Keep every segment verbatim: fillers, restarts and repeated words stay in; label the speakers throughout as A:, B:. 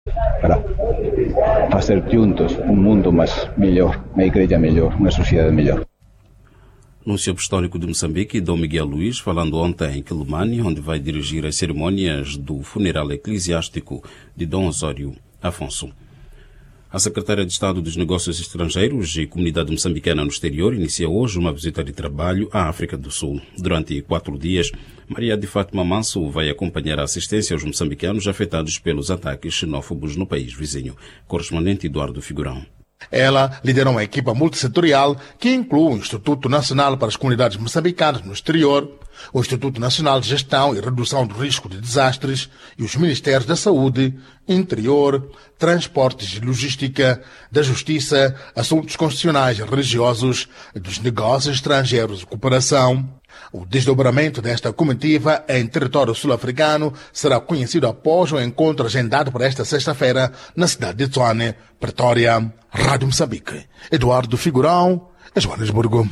A: para fazer juntos um mundo mais melhor, uma igreja melhor, uma sociedade melhor.
B: Núncio Apostólico de Moçambique, Dom Miguel Luís, falando ontem em Quelimane, onde vai dirigir as cerimônias do funeral eclesiástico de Dom Osório Afonso. A secretária de Estado dos Negócios Estrangeiros e Comunidade Moçambicana no Exterior inicia hoje uma visita de trabalho à África do Sul. Durante quatro dias, Maria de Fátima Manso vai acompanhar a assistência aos moçambicanos afetados pelos ataques xenófobos no país vizinho. Correspondente Eduardo Figurão.
C: Ela liderou uma equipa multissetorial que inclui o Instituto Nacional para as Comunidades Moçambicanas no Exterior, o Instituto Nacional de Gestão e Redução do Risco de Desastres e os Ministérios da Saúde, Interior, Transportes e Logística, da Justiça, Assuntos Constitucionais e Religiosos, dos Negócios Estrangeiros e Cooperação. O desdobramento desta comitiva em território sul-africano será conhecido após o encontro agendado para esta sexta-feira na cidade de Tshwane, Pretória. Rádio Moçambique. Eduardo Figurão, Joanesburgo.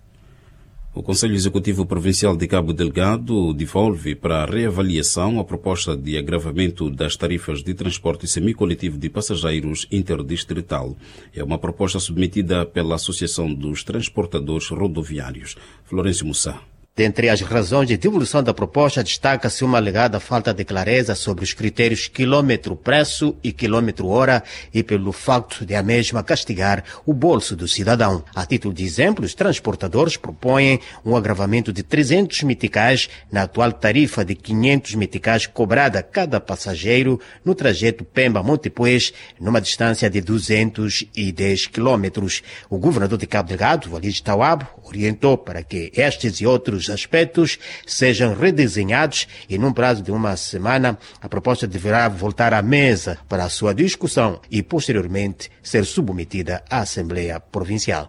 B: O Conselho Executivo Provincial de Cabo Delgado devolve para reavaliação a proposta de agravamento das tarifas de transporte semicoletivo de passageiros interdistrital. É uma proposta submetida pela Associação dos Transportadores Rodoviários. Florencio Mussá.
D: Dentre as razões de devolução da proposta, destaca-se uma alegada falta de clareza sobre os critérios quilômetro-preço e quilômetro-hora e pelo facto de a mesma castigar o bolso do cidadão. A título de exemplo, os transportadores propõem um agravamento de trezentos meticais na atual tarifa de quinhentos meticais cobrada a cada passageiro no trajeto Pemba-Montepuez, numa distância de duzentos e dez quilômetros. O governador de Cabo Delgado, Walid Tawab, orientou para que estes e outros aspectos sejam redesenhados e num prazo de uma semana a proposta deverá voltar à mesa para a sua discussão e posteriormente ser submetida à Assembleia Provincial.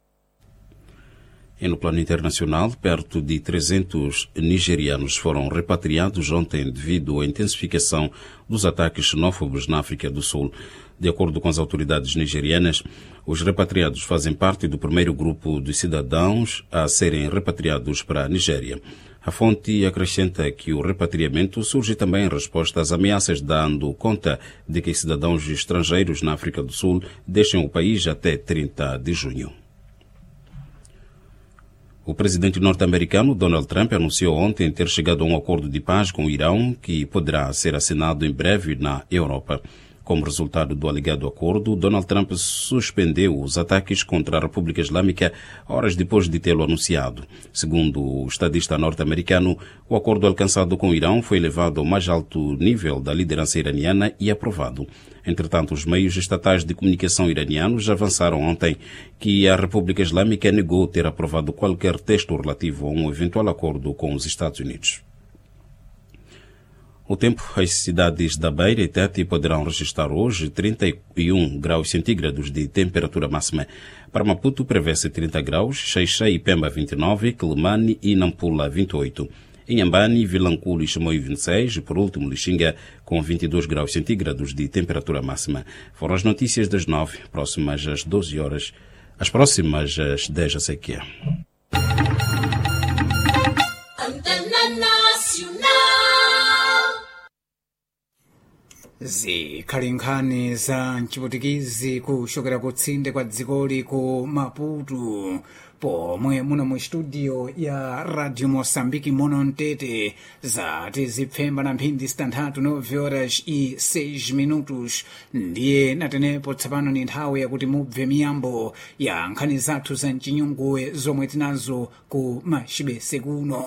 B: E no plano internacional, perto de trezentos nigerianos foram repatriados ontem devido à intensificação dos ataques xenófobos na África do Sul. De acordo com as autoridades nigerianas, os repatriados fazem parte do primeiro grupo de cidadãos a serem repatriados para a Nigéria. A fonte acrescenta que o repatriamento surge também em resposta às ameaças, dando conta de que cidadãos estrangeiros na África do Sul deixem o país até trinta de junho. O presidente norte-americano Donald Trump anunciou ontem ter chegado a um acordo de paz com o Irão que poderá ser assinado em breve na Europa. Como resultado do alegado acordo, Donald Trump suspendeu os ataques contra a República Islâmica horas depois de tê-lo anunciado. Segundo o estadista norte-americano, o acordo alcançado com o Irão foi levado ao mais alto nível da liderança iraniana e aprovado. Entretanto, os meios estatais de comunicação iranianos avançaram ontem que a República Islâmica negou ter aprovado qualquer texto relativo a um eventual acordo com os Estados Unidos. O tempo, as cidades da Beira e Tete poderão registrar hoje trinta e um graus centígrados de temperatura máxima. Para Maputo, prevê-se trinta graus, Xai-Xai e Pemba vinte e nove, Quelimane e Nampula vinte e oito. Inhambane, Vilanculo e Chimoio vinte e seis, e por último Lixinga com vinte e dois graus centígrados de temperatura máxima. Foram as notícias das nove, próximas às doze horas, as próximas às dez a sequia.
E: Zikhalinkhani za mchiputikizi kushokera kutsinde kwa dzikoli ku Maputo pomwe muno mu studio ya Radio Moçambique muno mtete zati zipfemba na mphindi zitanthatu nove horas e seis minutos ndiye natenepo tsapano ni nthawi yakuti mubve miyambo ya nkhani zathu za mchinyunguwe zomwe tinazo ku Machibese kuno.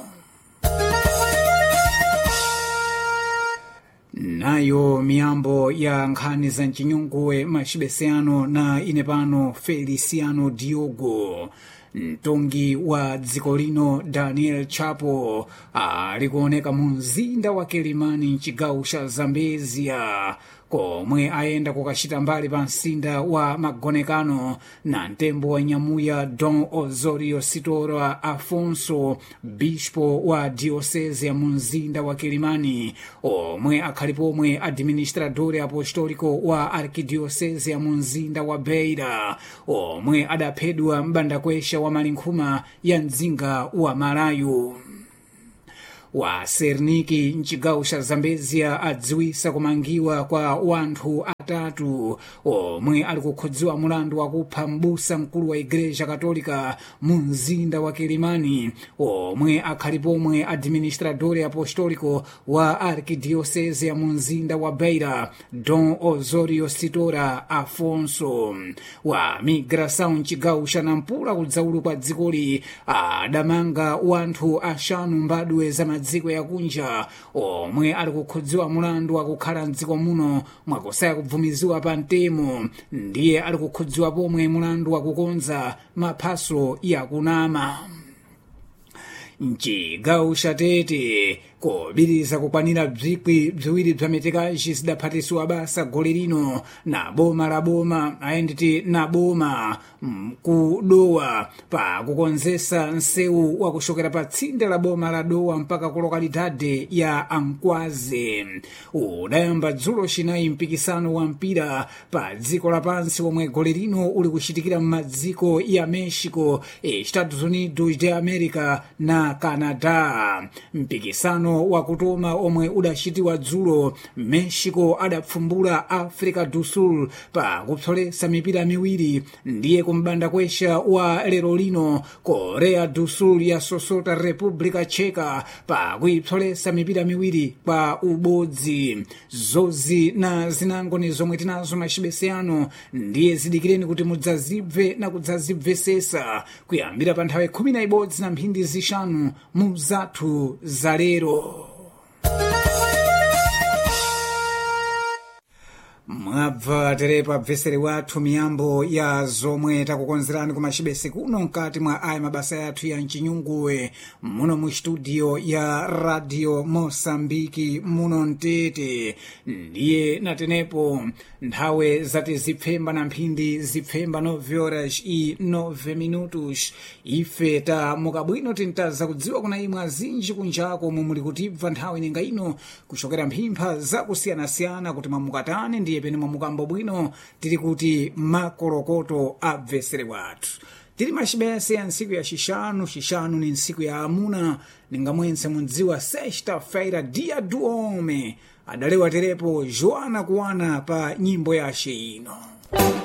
E: Nayo miyambo ya nkhani za mchinyunguwe Machibese ano na ine pano Feliciano Diogo. Mtongi wa dziko lino Daniel Chapo ali kuoneka mu mzinda wa Quelimane mchigawo cha Zambezia komwe ayenda kukachita mbali pa msinda wa magonekano na mtembo wa nyamuya Dom Osório Sitora Afonso, bispo wa diocese ya mzinda wa Quelimane omwe akhalipo omwe administrador apostolico wa arkidiocese ya mzinda wa Beira omwe adaphedwa mbandakwesha wa malinkhuma ya mzinga wa Malayu. wa Serniki mchigawo cha Zambezia adziwisa kumangiwa kwa wanthu atatu omwe ali kukhudziwa mulandu wakupha m'busa mkulu wa Igreja Katolika mu mzinda wa Kilimani omwe akhali pomwe administrador apostolico wa arkidiocese ya mu mzinda wa Beira Don Osorio Sitora Afonso. Wa migração mchigawo cha Nampula kudzaulu kwa dzikoli adamanga wanthu ashanu mbadwe za madziko yakunja omwe ali kukhudziwa mulandu wakukhala mdziko muno mwakusaya kubvumiziwa pa mtemo ndiye ali kukhudziwa pomwe mulandu wakukonza maphaso yakunama. Mchigawo cha Tete kubiriza kukwanira bzikwi bziwiri bza metekaji zidaphatisiwa basa gole lino na boma la boma ayenditi na boma kudowa pa kukonzesa nsewu wa kushokera pa tsinde la boma la dowa mpaka ku lokalidade ya Ankwaze. Udayamba dzulo chinayi mpikisano wa mpira pa dziko lapansi omwe gole lino uli kuchitikira m'madziko ya Mexico, Estados Unidos de America na Canada. Mpikisano wakutoma omwe udachitiwa dzulo Mexico adapfumbula Africa do Sul pa kupsolesa mipira miwiri ndiye kumbanda kwesha wa lero lino Korea do Sul ya sosota Republika Cheka pa kuipsolesa mipira miwiri kwa ubodzi. Zozi na zinangoni zomwe tinazo machibesiano ndiye zidikireni kuti mudzazibve na kudzazibvesesa kuyambira pa nthawi khumi na ibodzi na mphindi zishanu mu zathu za lero. Mwabva terepa bvesere wathu miyambo ya zomwe takukonzerani kumachibesi kuno mkati mwa aya mabasa yathu ya mchinyunguwe muno mu studio ya Radio Mosambiki muno Mtete. Ndiye natenepo nthawe zati zipfemba na mphindi zipfemba nove horas e nove minutos. Ife ta mukabwino tintaza kudziwa kuna imwe azinji kunjako mumuli kutibva nthawe ninga ino kuchokera mphimpha zakusiyanasiyana kuti mamukatani ndiye pene mwamukambo bwino tiri kuti makolokoto abvesere wathu. Tiri machibese ya nsiku ya shishanu, shishanu ni nsiku ya amuna ningamwense mundziwa sexta-feira dia do homem. Adalewa terepo Joana Kuana pa nyimbo yashe ino.